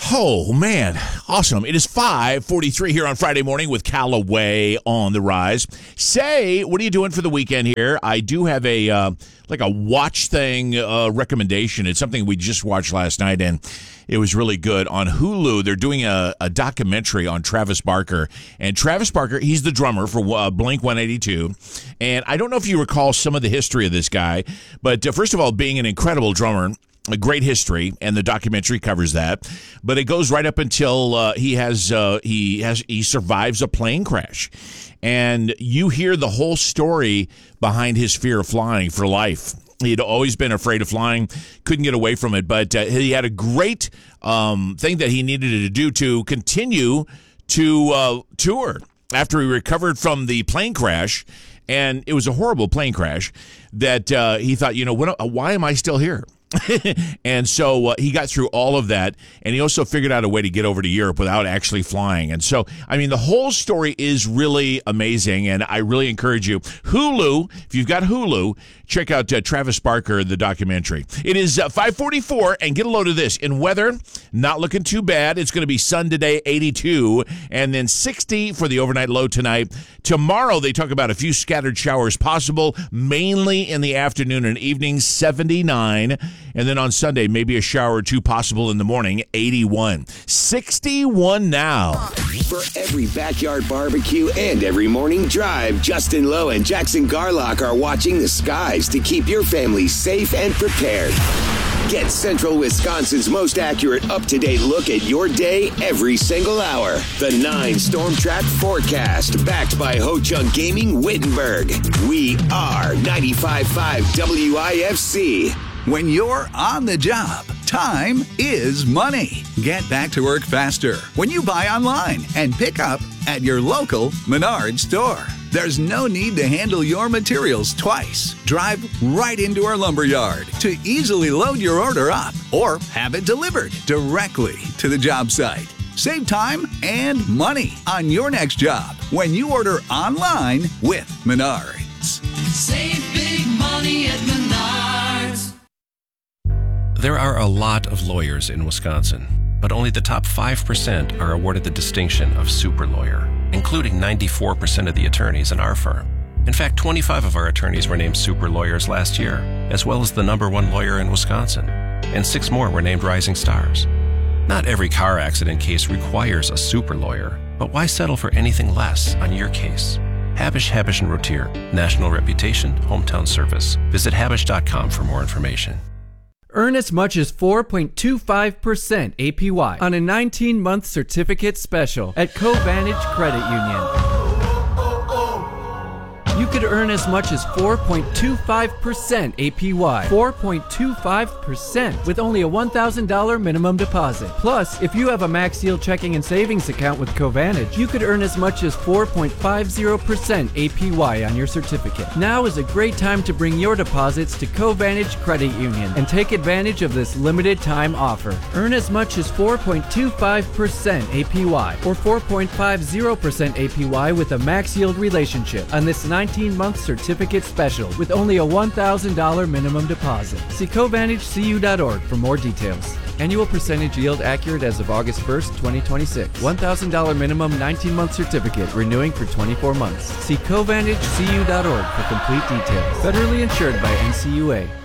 Oh, man. Awesome. It is 5:43 here on Friday morning with Callaway on the rise. Say, what are you doing for the weekend here? I do have a watch thing recommendation. It's something we just watched last night, and it was really good. On Hulu, they're doing a documentary on Travis Barker. And Travis Barker, he's the drummer for Blink-182. And I don't know if you recall some of the history of this guy, but first of all, being an incredible drummer, a great history, and the documentary covers that. But it goes right up until he survives a plane crash, and you hear the whole story behind his fear of flying for life. He'd always been afraid of flying, couldn't get away from it, but he had a great thing that he needed to do to continue to tour after he recovered from the plane crash. And it was a horrible plane crash that he thought, why am I still here? And so he got through all of that, and he also figured out a way to get over to Europe without actually flying. And so, I mean, the whole story is really amazing, and I really encourage you. Hulu, if you've got Hulu, check out Travis Barker, the documentary. It is 5:44, and get a load of this. In weather, not looking too bad. It's going to be sun today, 82, and then 60 for the overnight low tonight. Tomorrow, they talk about a few scattered showers possible, mainly in the afternoon and evening, 79. And then on Sunday, maybe a shower or two possible in the morning, 81. 61 now. For every backyard barbecue and every morning drive, Justin Lowe and Jackson Garlock are watching the skies to keep your family safe and prepared. Get Central Wisconsin's most accurate, up-to-date look at your day every single hour. The 9 Storm Track Forecast, backed by Ho Chunk Gaming Wittenberg. We are 95.5 WIFC. When you're on the job, time is money. Get back to work faster when you buy online and pick up at your local Menards store. There's no need to handle your materials twice. Drive right into our lumberyard to easily load your order up or have it delivered directly to the job site. Save time and money on your next job when you order online with Menards. Save big money at Menards. There are a lot of lawyers in Wisconsin, but only the top 5% are awarded the distinction of super lawyer, including 94% of the attorneys in our firm. In fact, 25 of our attorneys were named super lawyers last year, as well as the #1 lawyer in Wisconsin, and 6 more were named rising stars. Not every car accident case requires a super lawyer, but why settle for anything less on your case? Habush, Habush & Rotier, national reputation, hometown service. Visit habush.com for more information. Earn as much as 4.25% APY on a 19-month certificate special at Covantage Credit Union. You could earn as much as 4.25% APY. 4.25% with only a $1,000 minimum deposit. Plus, if you have a Max Yield checking and savings account with Covantage, you could earn as much as 4.50% APY on your certificate. Now is a great time to bring your deposits to Covantage Credit Union and take advantage of this limited time offer. Earn as much as 4.25% APY or 4.50% APY with a Max Yield relationship on this 19-month certificate special with only a $1,000 minimum deposit. See CovantageCU.org for more details. Annual percentage yield accurate as of August 1st, 2026. $1,000 minimum 19-month certificate renewing for 24 months. See CovantageCU.org for complete details. Federally insured by NCUA.